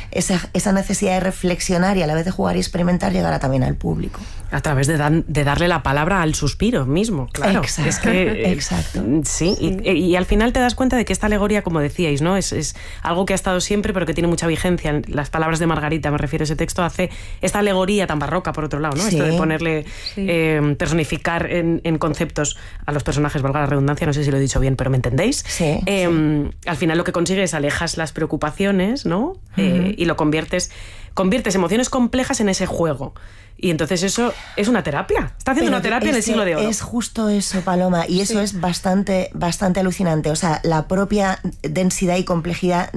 esa necesidad de reflexionar y a la vez de jugar y experimentar llegará también al público. A través de darle la palabra al suspiro mismo, claro. Exacto, es que, exacto. Sí, y al final te das cuenta de que esta alegoría, como decíais, ¿no? Es algo que ha estado siempre, pero que tiene mucha vigencia. Las palabras de Margarita, me refiero a ese texto, hace esta alegoría tan barroca, por otro lado, ¿no? Sí. Esto de ponerle, personificar en conceptos a los personajes, valga la redundancia, no sé si lo he dicho bien, pero ¿me entendéis? Sí, al final lo que consigues es alejas las preocupaciones, ¿no? Y lo conviertes emociones complejas en ese juego. Y entonces eso es una terapia. Está haciendo una terapia en el siglo de oro. Es justo eso, Paloma, y eso es bastante alucinante. O sea, la propia densidad y complejidad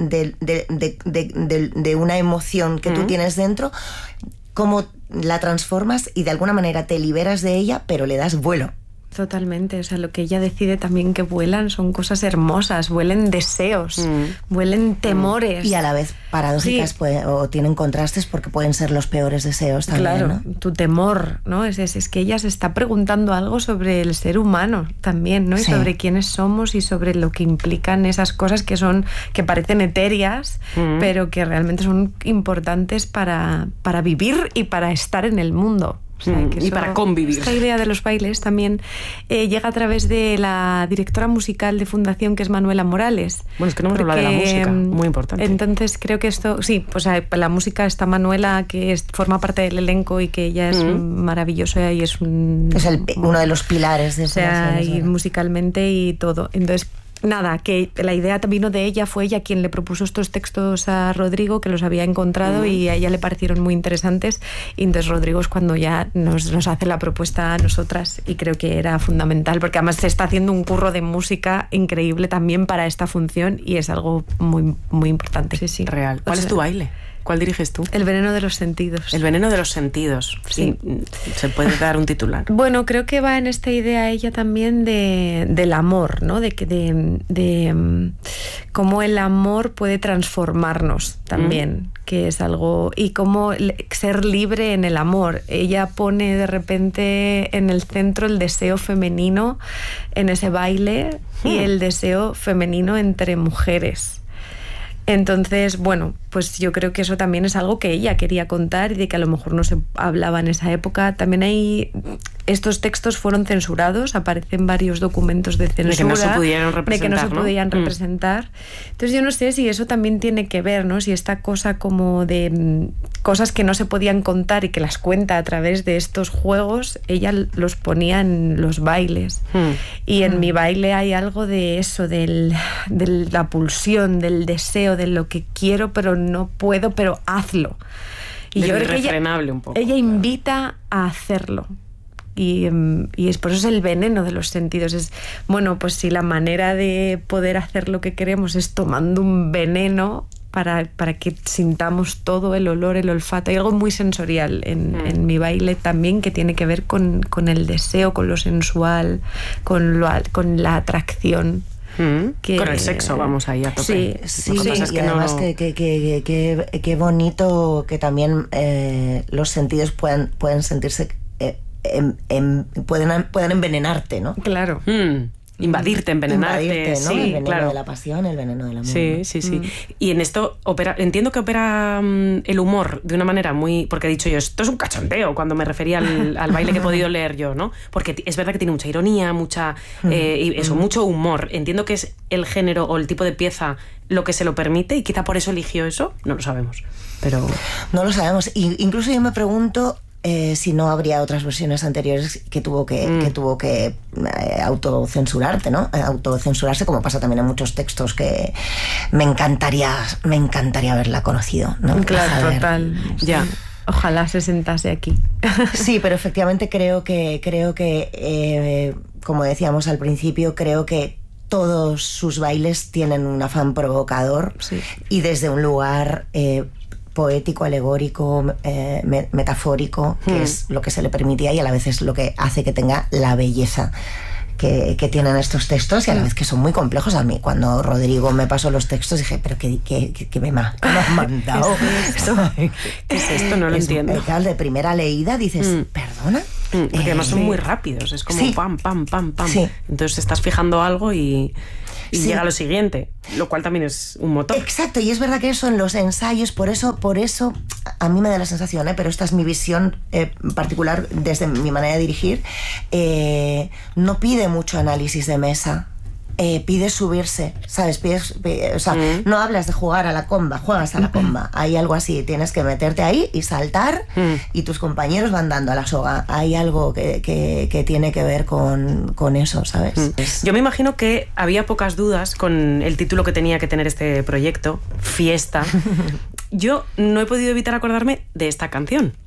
de una emoción que tú tienes dentro, cómo la transformas y de alguna manera te liberas de ella, pero le das vuelo. Totalmente, o sea, lo que ella decide también que vuelan son cosas hermosas, vuelen deseos, vuelen temores. Y a la vez paradójicas o tienen contrastes porque pueden ser los peores deseos también, claro, ¿no? Tu temor, ¿no? Es que ella se está preguntando algo sobre el ser humano también, ¿no? Y sobre quiénes somos y sobre lo que implican esas cosas que parecen etéreas, pero que realmente son importantes para vivir y para estar en el mundo. O sea, que y para convivir. Esta idea de los bailes también llega a través de la directora musical de Fundación, que es Manuela Morales. Bueno, es que no me habla de la música, muy importante. Entonces creo que esto, sí, pues la música está Manuela, que forma parte del elenco y que ella es maravillosa y es uno de los pilares de esa y musicalmente y todo. Entonces, nada, que la idea vino de ella, fue ella quien le propuso estos textos a Rodrigo, que los había encontrado y a ella le parecieron muy interesantes, y entonces Rodrigo es cuando ya nos hace la propuesta a nosotras, y creo que era fundamental, porque además se está haciendo un curro de música increíble también para esta función y es algo muy, muy importante. Sí. Real. ¿Cuál es tu baile? ¿Cuál diriges tú? El veneno de los sentidos. El veneno de los sentidos. Sí. ¿Se puede dar un titular? Bueno, creo que va en esta idea ella también del amor, ¿no? De cómo el amor puede transformarnos también, que es algo... Y cómo ser libre en el amor. Ella pone de repente en el centro el deseo femenino en ese baile y el deseo femenino entre mujeres. Entonces, bueno, pues yo creo que eso también es algo que ella quería contar y de que a lo mejor no se hablaba en esa época. También estos textos fueron censurados, aparecen varios documentos de censura. De que no se pudieron representar, de que no se podían representar. Entonces yo no sé si eso también tiene que ver, ¿no? Si esta cosa como de cosas que no se podían contar y que las cuenta a través de estos juegos, ella los ponía en los bailes. Y en mi baile hay algo de eso, de la pulsión, del deseo, de lo que quiero pero no puedo, pero hazlo. Y yo creo que ella invita a hacerlo. Y es por eso es el veneno de los sentidos. Es, bueno, pues si la manera de poder hacer lo que queremos es tomando un veneno para que sintamos todo, el olor, el olfato. Hay algo muy sensorial en mi baile también que tiene que ver con el deseo, con lo sensual, con la atracción. Con el sexo vamos ahí a tope. Sí, y además qué bonito que también los sentidos puedan sentirse puedan envenenarte, ¿no? Claro. Invadirte, envenenarte, ¿no? Sí, el veneno claro. de la pasión, el veneno del amor. Sí. Y en esto entiendo que opera el humor de una manera muy... Porque he dicho yo, esto es un cachondeo, cuando me refería al baile que he podido leer yo, ¿no? Porque es verdad que tiene mucha ironía, mucho humor. Entiendo que es el género o el tipo de pieza lo que se lo permite y quizá por eso eligió eso, no lo sabemos. Pero... No lo sabemos. Incluso yo me pregunto... si no habría otras versiones anteriores que tuvo que autocensurarte, ¿no? Autocensurarse, como pasa también en muchos textos que me encantaría haberla conocido, ¿no? Claro, total. Ya. Ojalá se sentase aquí. Sí, pero efectivamente creo que como decíamos al principio, creo que todos sus bailes tienen un afán provocador y desde un lugar poético, alegórico, metafórico, que es lo que se le permitía y a la vez es lo que hace que tenga la belleza que tienen estos textos y a la vez que son muy complejos. A mí, cuando Rodrigo me pasó los textos, dije, pero ¿qué me has mandado? ¿Qué es esto? No lo entiendo. Claro, de primera leída dices, ¿perdona? Porque además son muy rápidos, es como pam, pam, pam, pam. Sí. Entonces estás fijando algo y y llega a lo siguiente, lo cual también es un motor. Exacto, y es verdad que eso en los ensayos, por eso a mí me da la sensación, pero esta es mi visión particular desde mi manera de dirigir, no pide mucho análisis de mesa. Pide subirse, ¿sabes? O sea, no hablas de jugar a la comba, juegas a la comba. Hay algo así, tienes que meterte ahí y saltar y tus compañeros van dando a la soga. Hay algo que tiene que ver con eso, ¿sabes? Yo me imagino que había pocas dudas con el título que tenía que tener este proyecto, Fiesta. Yo no he podido evitar acordarme de esta canción.